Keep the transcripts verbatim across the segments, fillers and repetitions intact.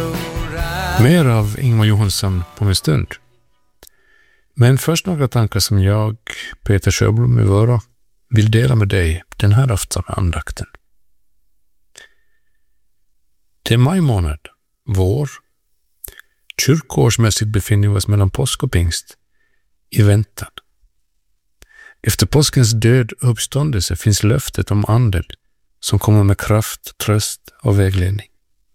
Mer av Ingmar Johansson på en stund. Men först några tankar som jag, Peter Sjöblom i Vörå, vill dela med dig den här aftonandakten. Det är maj månad, vår. Kyrkoårsmässigt befinner vi oss mellan påsk och pingst, i väntan. Efter påskens död och uppståndelse finns löftet om anden som kommer med kraft, tröst och vägledning.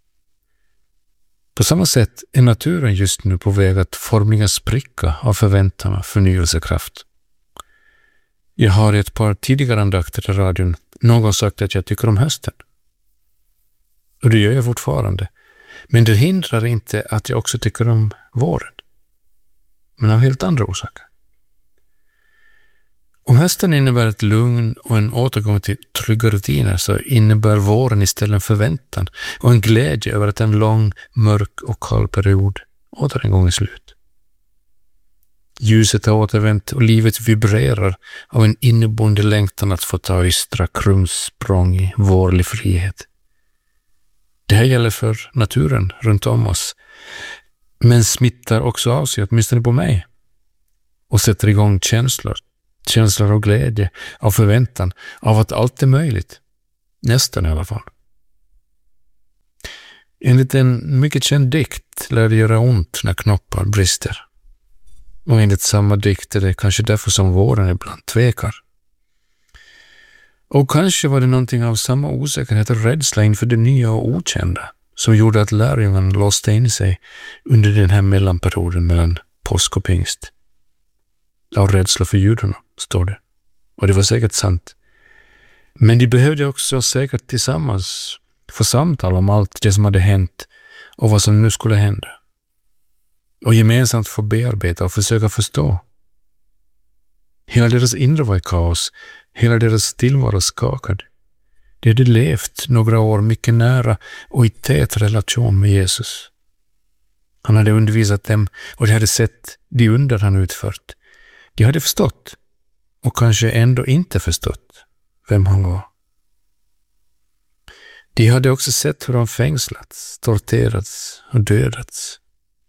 På samma sätt är naturen just nu på väg att formligen spricka av förväntan och förnyelsekraft. Jag har i ett par tidigare andakter i radion någon sagt att jag tycker om hösten. Och det gör jag fortfarande. Men det hindrar inte att jag också tycker om våren. Men av helt andra orsaker. Om hösten innebär ett lugn och en återgång till trygga rutiner, så innebär våren istället en förväntan och en glädje över att en lång, mörk och kall period åter en gång är slut. Ljuset har återvänt och livet vibrerar av en inneboende längtan att få ta ystra krumsprång i vårlig frihet. Det här gäller för naturen runt om oss, men smittar också av sig, åtminstone på mig, och sätter igång känslor. Känslor av glädje, av förväntan, av att allt är möjligt. Nästan i alla fall. Enligt en mycket känd dikt lär det göra ont när knoppar brister. Och enligt samma dikt är det kanske därför som våren ibland tvekar. Och kanske var det någonting av samma osäkerhet och rädsla inför det nya och okända som gjorde att lärjungarna låste in sig under den här mellanperioden mellan påsk och pingst. Av rädsla för judarna, står det. Och det var säkert sant. Men de behövde också säkert tillsammans få samtal om allt det som hade hänt och vad som nu skulle hända. Och gemensamt få bearbeta och försöka förstå. Hela deras inre var i kaos. Hela deras tillvaro skakad. De hade levt några år mycket nära och i tät relation med Jesus. Han hade undervisat dem och de hade sett de under han utfört. De hade förstått och kanske ändå inte förstått vem han var. De hade också sett hur han fängslats, torterats och dödats.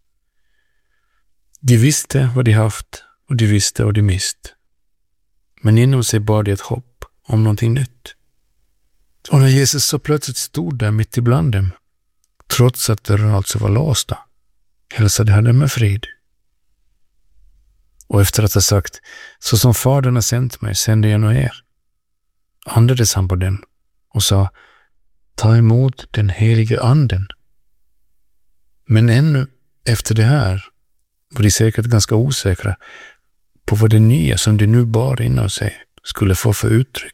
De visste vad de haft och de visste vad de mist. Men inom sig bar de ett hopp om någonting nytt. Och när Jesus så plötsligt stod där mitt ibland dem, trots att dörren alltså var låsta, hälsade han dem med frid. Och efter att ha sagt, så som Fadern har sänt mig, sänder jag nu er, andades han på dem och sa, ta emot den helige anden. Men ännu efter det här var de säkert ganska osäkra på vad det nya som de nu bar inom sig skulle få för uttryck.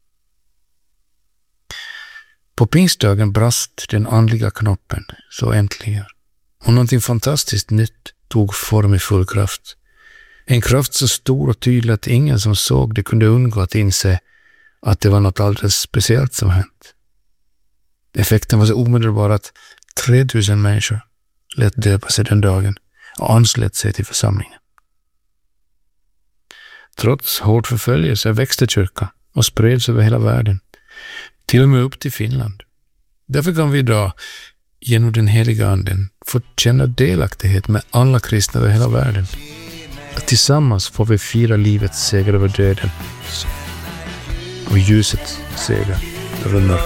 På pingstdagen brast den andliga knoppen så äntligen, och någonting fantastiskt nytt tog form i full kraft. En kraft så stor och tydlig att ingen som såg det kunde undgå att inse att det var något alldeles speciellt som hänt. Effekten var så omedelbar att tretusen människor lät döpa sig den dagen och anslöt sig till församlingen. Trots hård förföljelse växte kyrkan och spreds över hela världen, till och med upp till Finland. Därför kan vi idag genom den heliga anden få känna delaktighet med alla kristna över hela världen. Tillsammans får vi fira livets seger över döden och ljusets seger över mörkret.